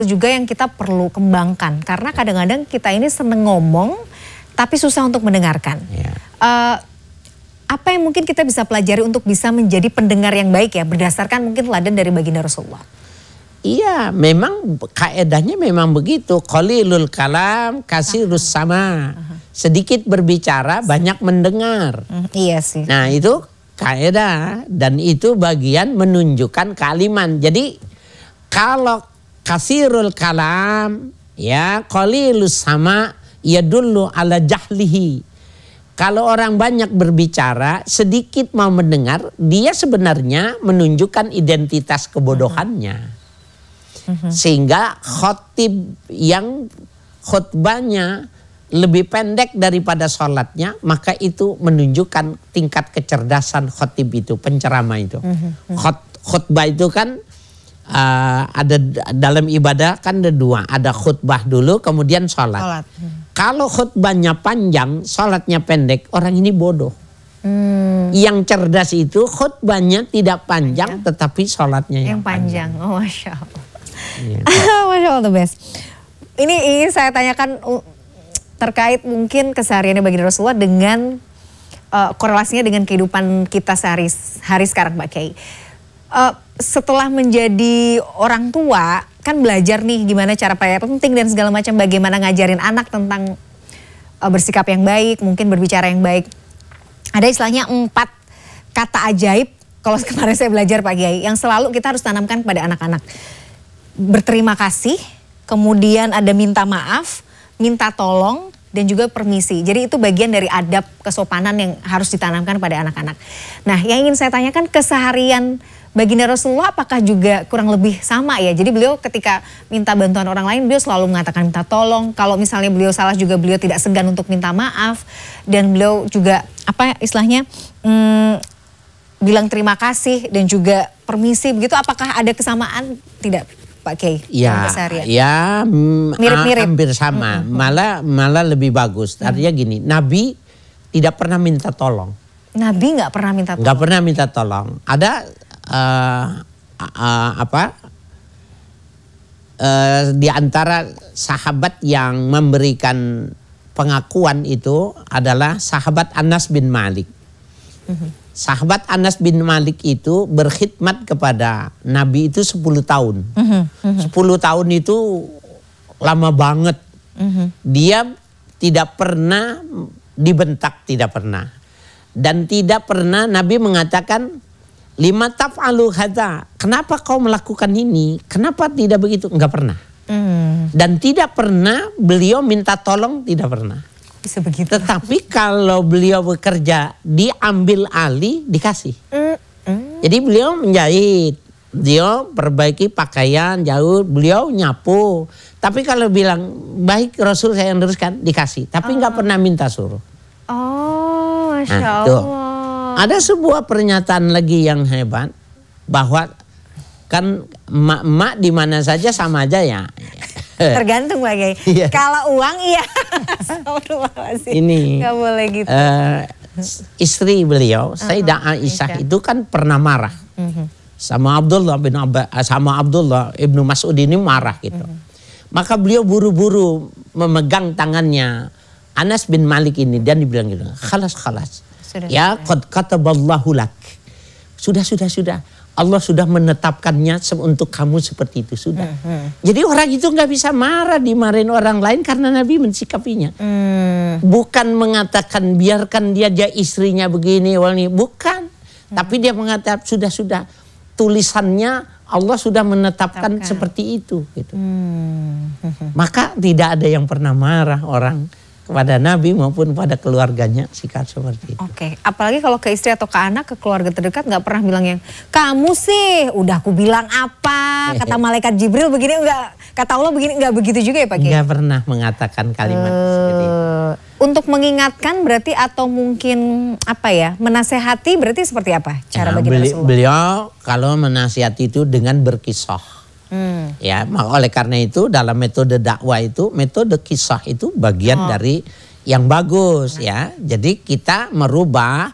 juga yang kita perlu kembangkan, karena kadang-kadang kita ini seneng ngomong tapi susah untuk mendengarkan. Apa yang mungkin kita bisa pelajari untuk bisa menjadi pendengar yang baik ya, berdasarkan mungkin teladan dari baginda Rasulullah? Iya, memang kaedahnya memang begitu. Qalilul kalam kasirus sama. Sedikit berbicara, banyak mendengar. Iya sih. Nah itu kaedah, dan itu bagian menunjukkan kealiman. Jadi kalau kasirul kalam, ya qalilus sama, yadullu ala jahlihi. Kalau orang banyak berbicara, sedikit mau mendengar, dia sebenarnya menunjukkan identitas kebodohannya. Sehingga khotib yang khutbahnya lebih pendek daripada sholatnya, maka itu menunjukkan tingkat kecerdasan khotib itu, penceramah itu. Khutbah itu kan ada dalam ibadah kan ada dua, ada khutbah dulu kemudian sholat. Kalau khutbahnya panjang, sholatnya pendek, orang ini bodoh. Yang cerdas itu khutbahnya tidak panjang, tetapi sholatnya yang panjang. Oh, Masya Allah. Masya Allah, the best. Ini saya tanyakan terkait mungkin kesehariannya baginda Rasulullah dengan korelasinya dengan kehidupan kita sehari-hari sekarang, Mbak Kiai. Setelah menjadi orang tua, kan belajar nih gimana cara penting dan segala macam, bagaimana ngajarin anak tentang bersikap yang baik, mungkin berbicara yang baik. Ada istilahnya 4 kata ajaib, kalau kemarin saya belajar Pak Kiai, yang selalu kita harus tanamkan kepada anak-anak. Berterima kasih, kemudian ada minta maaf, minta tolong, dan juga permisi. Jadi itu bagian dari adab kesopanan yang harus ditanamkan pada anak-anak. Nah, yang ingin saya tanyakan, keseharian baginda Rasulullah apakah juga kurang lebih sama ya? Jadi beliau ketika minta bantuan orang lain, beliau selalu mengatakan minta tolong. Kalau misalnya beliau salah juga beliau tidak segan untuk minta maaf. Dan beliau juga apa istilahnya bilang terima kasih dan juga permisi. Begitu, apakah ada kesamaan tidak Pak Kiai? Ya, mirip-mirip, hampir sama. Malah lebih bagus. Artinya gini, Nabi tidak pernah minta tolong. Nabi nggak pernah minta tolong. Nggak pernah minta tolong. Ada di antara sahabat yang memberikan pengakuan itu adalah sahabat Anas bin Malik. Sahabat Anas bin Malik itu berkhidmat kepada Nabi itu 10 tahun. 10 tahun itu lama banget. Dia tidak pernah dibentak, tidak pernah. Dan tidak pernah Nabi mengatakan, lima taf'alu hadza, kenapa kau melakukan ini? Kenapa tidak begitu? Enggak pernah. Dan tidak pernah beliau minta tolong, tidak pernah. Bisa begitu. Tetapi kalau beliau bekerja, diambil alih, dikasih. Jadi beliau menjahit, beliau perbaiki pakaian, jauh, beliau nyapu. Tapi kalau bilang, baik Rasul saya yang teruskan, dikasih. Tapi enggak pernah minta suruh. Oh, Masya Allah. Ada sebuah pernyataan lagi yang hebat, bahwa kan emak-emak di mana saja sama aja ya. Tergantung Pak Kiai. Iya. Kalau uang iya. Ini nggak boleh gitu. Istri beliau, Sayyidah Aisyah itu kan pernah marah sama Abdullah ibnu Mas'ud ini marah gitu. Maka beliau buru-buru memegang tangannya Anas bin Malik ini dan dibilang gitu, khalas. Ya qad kataballahu lak. Sudah. Allah sudah menetapkannya untuk kamu seperti itu, sudah. Jadi orang itu nggak bisa marah, dimarahin orang lain karena Nabi mensikapinya. Bukan mengatakan biarkan dia istrinya begini, bukan. Tapi dia mengatakan sudah. Tulisannya Allah sudah menetapkan seperti itu. Gitu. Maka tidak ada yang pernah marah orang kepada Nabi maupun pada keluarganya, sikap seperti itu. Oke, apalagi kalau ke istri atau ke anak, ke keluarga terdekat nggak pernah bilang yang kamu sih, udah aku bilang apa, kata malaikat Jibril begini, enggak, kata Allah begini, enggak begitu juga ya Pak Kiai? Enggak pernah mengatakan kalimat seperti itu. Untuk mengingatkan berarti atau mungkin apa ya, menasehati berarti seperti apa cara baginda Rasulullah? Beliau kalau menasihati itu dengan berkisah. Ya, oleh karena itu dalam metode dakwah itu, metode kisah itu bagian dari yang bagus ya. Jadi kita merubah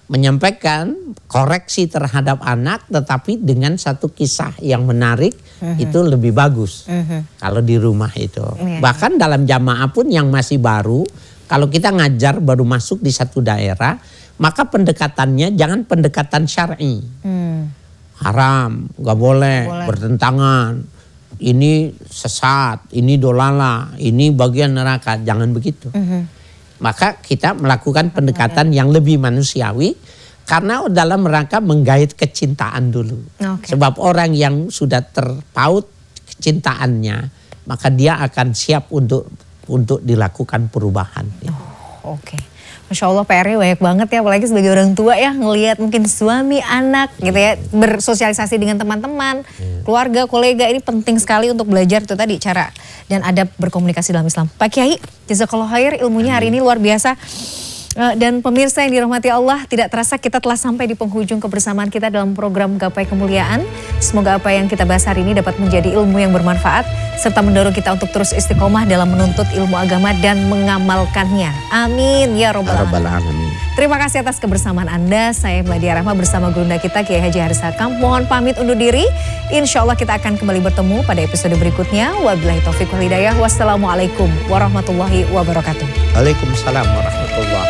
menyampaikan koreksi terhadap anak, tetapi dengan satu kisah yang menarik, itu lebih bagus kalau di rumah itu. Bahkan dalam jamaah pun yang masih baru, kalau kita ngajar baru masuk di satu daerah, maka pendekatannya jangan pendekatan syar'i. Haram, gak boleh, bertentangan, ini sesat, ini dolala, ini bagian neraka, jangan begitu. Maka kita melakukan pendekatan yang lebih manusiawi, karena dalam rangka menggait kecintaan dulu. Sebab orang yang sudah terpaut kecintaannya, maka dia akan siap untuk dilakukan perubahan. Masya Allah, PR-nya banyak banget ya, apalagi sebagai orang tua ya, ngelihat mungkin suami, anak gitu ya, bersosialisasi dengan teman-teman, keluarga, kolega, ini penting sekali untuk belajar itu tadi cara dan adab berkomunikasi dalam Islam. Pak Kiai, jazakallah khair, ilmunya hari ini luar biasa. Dan pemirsa yang dirahmati Allah, tidak terasa kita telah sampai di penghujung kebersamaan kita dalam program Gapai Kemuliaan. Semoga apa yang kita bahas hari ini dapat menjadi ilmu yang bermanfaat, serta mendorong kita untuk terus istiqomah dalam menuntut ilmu agama dan mengamalkannya. Amin ya robbal alamin. Terima kasih atas kebersamaan Anda. Saya Meladia Rahma bersama gurunda kita Kiai Haji Haris Hakam. Mohon pamit undur diri. Insya Allah kita akan kembali bertemu pada episode berikutnya. Wabillahi taufiq wal hidayah. Wassalamualaikum warahmatullahi wabarakatuh. Waalaikumsalam warahmatullahi wabarakatuh.